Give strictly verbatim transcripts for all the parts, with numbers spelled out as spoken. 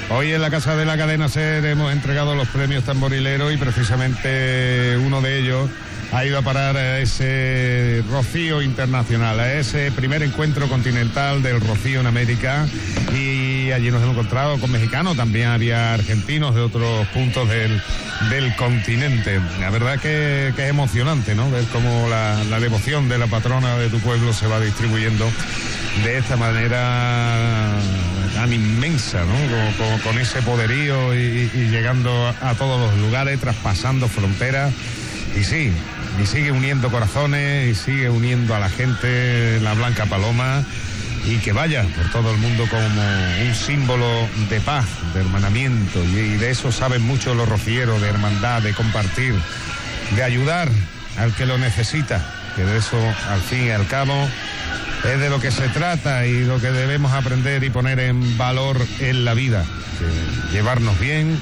Hoy en la Casa de la Cadena SER hemos entregado los premios tamborileros y precisamente uno de ellos ha ido a parar a ese Rocío Internacional, a ese primer encuentro continental del Rocío en América, y allí nos hemos encontrado con mexicanos, también había argentinos de otros puntos del, del continente. La verdad que, que es emocionante, ¿no? Ver cómo la, la devoción de la patrona de tu pueblo se va distribuyendo de esta manera tan inmensa, ¿no? Con, con, con ese poderío y, y llegando a, a todos los lugares, traspasando fronteras. Y sí, y sigue uniendo corazones, y sigue uniendo a la gente, la Blanca Paloma, y que vaya por todo el mundo como un símbolo de paz, de hermanamiento, y, y de eso saben mucho los rocieros, de hermandad, de compartir, de ayudar al que lo necesita, que de eso, al fin y al cabo, es de lo que se trata y lo que debemos aprender y poner en valor en la vida, que llevarnos bien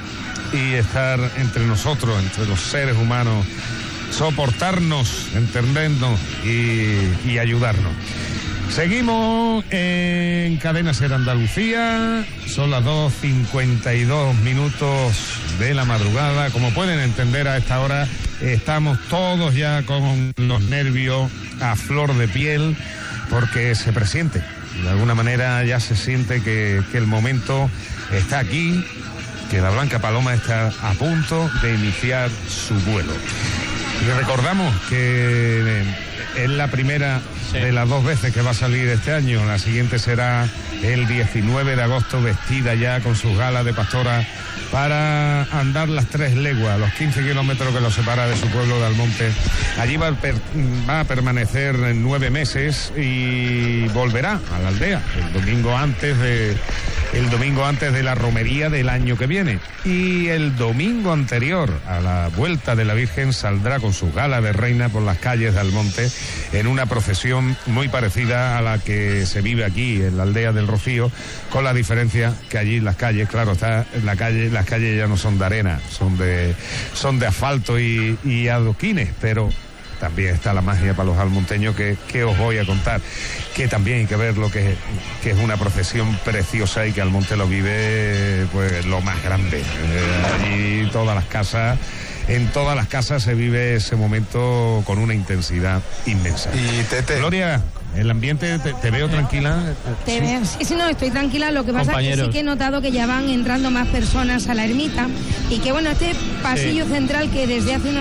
y estar entre nosotros, entre los seres humanos, soportarnos, entendernos y, y ayudarnos. Seguimos en Cadena SER Andalucía, son las dos cincuenta y dos minutos de la madrugada. Como pueden entender, a esta hora estamos todos ya con los nervios a flor de piel, porque se presiente, de alguna manera ya se siente que, que el momento está aquí, que la Blanca Paloma está a punto de iniciar su vuelo. Y recordamos que es la primera sí. de las dos veces que va a salir este año. La siguiente será el diecinueve de agosto, vestida ya con sus galas de pastora para andar las tres leguas, los quince kilómetros que lo separa de su pueblo de Almonte. Allí va a, per, va a permanecer nueve meses y volverá a la aldea el domingo antes de el domingo antes de la romería del año que viene. Y el domingo anterior a la vuelta de la Virgen saldrá con sus galas de reina por las calles de Almonte en una procesión muy parecida a la que se vive aquí en la aldea del Rocío, con la diferencia que allí las calles, claro, está en la calle, las calles ya no son de arena, son de son de asfalto y, y adoquines, pero también está la magia para los almonteños que, que os voy a contar, que también hay que ver lo que, que es una procesión preciosa y que Almonte lo vive pues lo más grande. Eh, allí todas las casas, en todas las casas se vive ese momento con una intensidad inmensa. Y Tete. Gloria, el ambiente, te, te veo tranquila. Te veo, sí, sí, no, estoy tranquila. Lo que pasa Compañeros. es que sí que he notado que ya van entrando más personas a la ermita y que bueno, este pasillo sí. central que desde hace unos